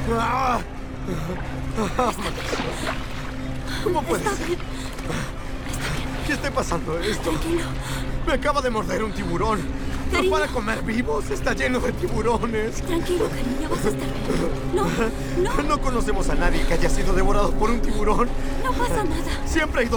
¡Ah! ¿Cómo puede Está ser? bien. ¿Qué está pasando esto? Tranquilo. Me acaba de morder un tiburón. ¡Nos Cariño. van a comer vivos! ¡Está lleno de tiburones! Tranquilo, cariño. Vas a estar bien. No, no, No conocemos a nadie que haya sido devorado por un tiburón. no pasa nada. Siempre hay dos.